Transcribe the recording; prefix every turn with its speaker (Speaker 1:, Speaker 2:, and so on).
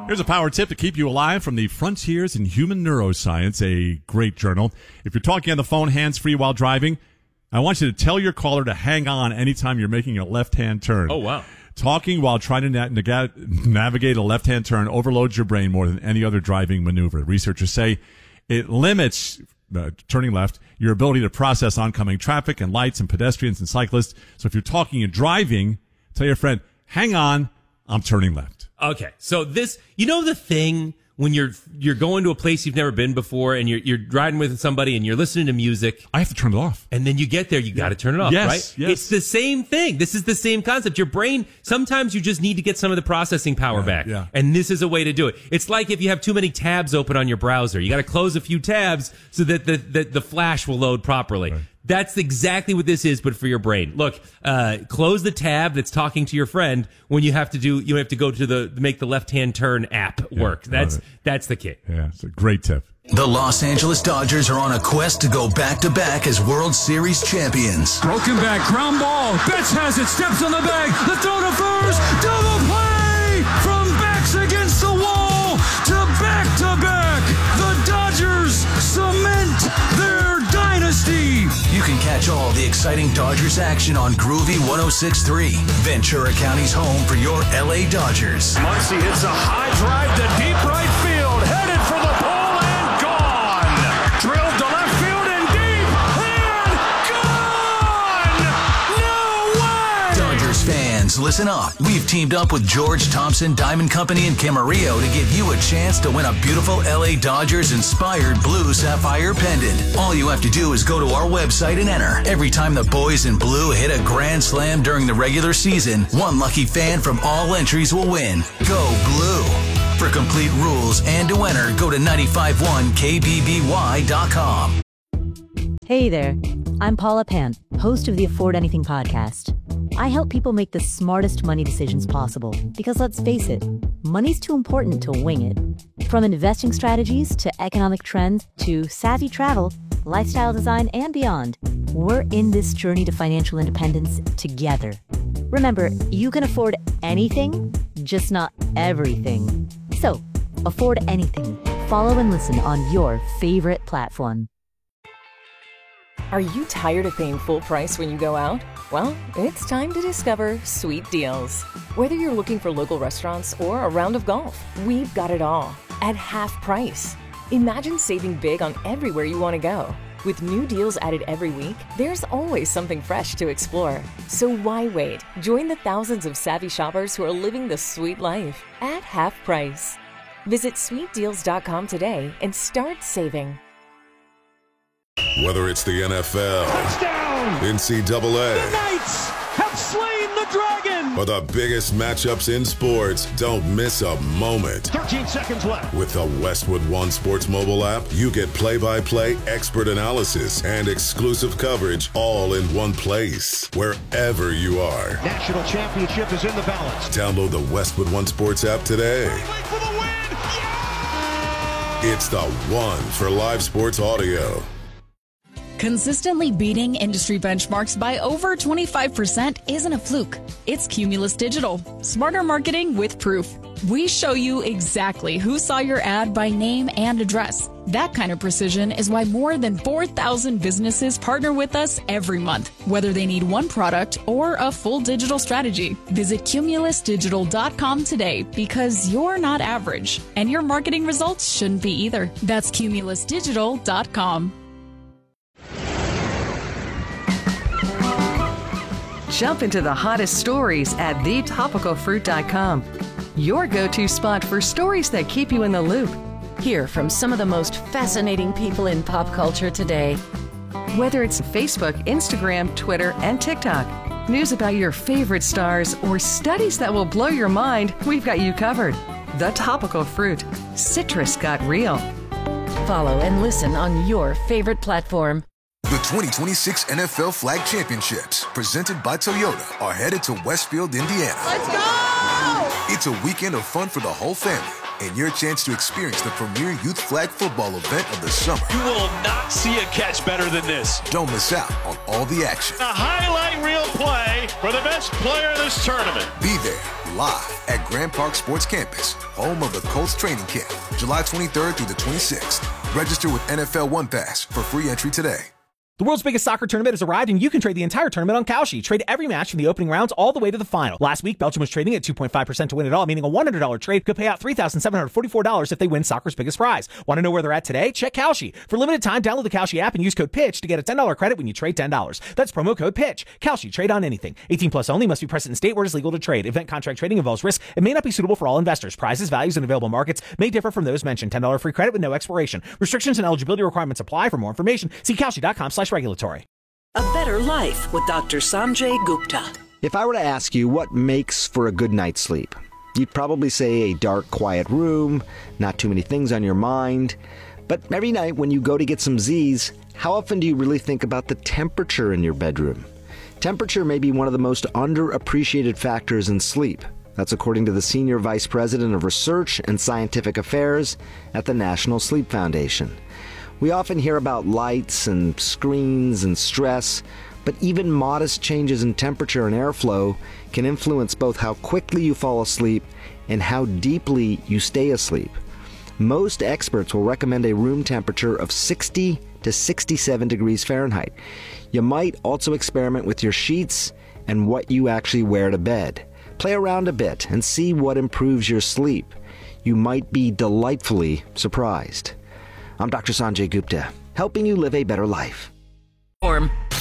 Speaker 1: Here's a power tip to keep you alive from the Frontiers in Human Neuroscience, a great journal. If you're talking on the phone hands-free while driving, I want you to tell your caller to hang on anytime you're making a left-hand turn.
Speaker 2: Oh, wow.
Speaker 1: Talking while trying to navigate a left-hand turn overloads your brain more than any other driving maneuver. Researchers say it limits turning left, your ability to process oncoming traffic and lights and pedestrians and cyclists. So if you're talking and driving, tell your friend, hang on, I'm turning left.
Speaker 2: Okay, so this, the thing when you're going to a place you've never been before and you're riding with somebody and you're listening to music.
Speaker 1: I have to turn it off.
Speaker 2: And then you get there, you got to turn it off, right?
Speaker 1: Yes.
Speaker 2: It's the same thing. This is the same concept. Your brain, sometimes you just need to get some of the processing power back.
Speaker 1: Yeah.
Speaker 2: And this is a way to do it. It's like if you have too many tabs open on your browser. You got to close a few tabs so that the flash will load properly. Right. That's exactly what this is, but for your brain. Look, close the tab that's talking to your friend when you have to go to make the left-hand turn app work. That's the key.
Speaker 1: Yeah, it's a great tip.
Speaker 3: The Los Angeles Dodgers are on a quest to go back-to-back as World Series champions.
Speaker 4: Broken back, ground ball. Betts has it, steps on the bag. The throw to first. Double play from backs against the wall to back-to-back. The Dodgers cement their dynasty.
Speaker 3: You can catch all the exciting Dodgers action on Groovy 106.3, Ventura County's home for your LA Dodgers.
Speaker 5: Muncy hits a high drive to deep right field, headed for the pole and gone. Drilled to left field and deep and gone. No way!
Speaker 3: Dodgers fans, listen up. We've teamed up with George Thompson Diamond Company in Camarillo to give you a chance to win a beautiful LA Dodgers-inspired blue sapphire pendant. All you have to do is go to our website and enter. Every time the boys in blue hit a grand slam during the regular season, one lucky fan from all entries will win. Go Blue. For complete rules and to enter, go to 951kbby.com.
Speaker 6: Hey there, I'm Paula Pant, host of the Afford Anything podcast. I help people make the smartest money decisions possible because, let's face it, money's too important to wing it. From investing strategies to economic trends to savvy travel, lifestyle design, and beyond, we're in this journey to financial independence together. Remember, you can afford anything, just not everything. So, afford anything. Follow and listen on your favorite platform.
Speaker 7: Are you tired of paying full price when you go out? Well, it's time to discover Sweet Deals. Whether you're looking for local restaurants or a round of golf, we've got it all at half price. Imagine saving big on everywhere you want to go. With new deals added every week, there's always something fresh to explore. So why wait? Join the thousands of savvy shoppers who are living the sweet life at half price. Visit sweetdeals.com today and start saving.
Speaker 8: Whether it's the NFL,
Speaker 5: Touchdown!
Speaker 8: NCAA,
Speaker 5: The Knights have slain the dragon!
Speaker 8: or the biggest matchups in sports, don't miss a moment.
Speaker 5: 13 seconds left.
Speaker 8: With the Westwood One Sports mobile app, you get play-by-play expert analysis and exclusive coverage all in one place, wherever you are.
Speaker 5: National championship is in the balance.
Speaker 8: Download the Westwood One Sports app today.
Speaker 5: For the win! Yeah!
Speaker 8: It's the one for live sports audio.
Speaker 9: Consistently beating industry benchmarks by over 25% isn't a fluke. It's Cumulus Digital. Smarter marketing with proof. We show you exactly who saw your ad by name and address. That kind of precision is why more than 4,000 businesses partner with us every month, whether they need one product or a full digital strategy. Visit cumulusdigital.com today because you're not average, and your marketing results shouldn't be either. That's cumulusdigital.com.
Speaker 10: Jump into the hottest stories at thetopicalfruit.com. Your go-to spot for stories that keep you in the loop.
Speaker 11: Hear from some of the most fascinating people in pop culture today.
Speaker 10: Whether it's Facebook, Instagram, Twitter, and TikTok, news about your favorite stars, or studies that will blow your mind, we've got you covered. The Topical Fruit. Citrus got real.
Speaker 11: Follow and listen on your favorite platform.
Speaker 12: The 2026 NFL Flag Championships, presented by Toyota, are headed to Westfield, Indiana.
Speaker 13: Let's go!
Speaker 12: It's a weekend of fun for the whole family. and your chance to experience the premier youth flag football event of the summer.
Speaker 5: You will not see a catch better than this.
Speaker 12: Don't miss out on all the action.
Speaker 5: A highlight reel play for the best player in this tournament.
Speaker 12: Be there live at Grand Park Sports Campus, home of the Colts training camp, July 23rd through the 26th. Register with NFL One Pass for free entry today.
Speaker 13: The world's biggest soccer tournament has arrived, and you can trade the entire tournament on Kalshi. Trade every match from the opening rounds all the way to the final. Last week, Belgium was trading at 2.5% to win it all, meaning a $100 trade could pay out $3,744 if they win soccer's biggest prize. Want to know where they're at today? Check Kalshi. For limited time, download the Kalshi app and use code PITCH to get a $10 credit when you trade $10. That's promo code PITCH. Kalshi. Trade on anything. 18 plus only. Must be present in state where it is legal to trade. Event contract trading involves risk and may not be suitable for all investors. Prizes, values, and available markets may differ from those mentioned. $10 free credit with no expiration. Restrictions and eligibility requirements apply. For more information, see Kalshi.com/regulatory.
Speaker 14: A Better Life with Dr. Sanjay Gupta.
Speaker 15: If I were to ask you what makes for a good night's sleep, you'd probably say a dark, quiet room, not too many things on your mind. But every night when you go to get some Z's, how often do you really think about the temperature in your bedroom? Temperature may be one of the most underappreciated factors in sleep. That's according to the Senior Vice President of Research and Scientific Affairs at the National Sleep Foundation. We often hear about lights and screens and stress, but even modest changes in temperature and airflow can influence both how quickly you fall asleep and how deeply you stay asleep. Most experts will recommend a room temperature of 60 to 67 degrees Fahrenheit. You might also experiment with your sheets and what you actually wear to bed. Play around a bit and see what improves your sleep. You might be delightfully surprised. I'm Dr. Sanjay Gupta, helping you live a better life.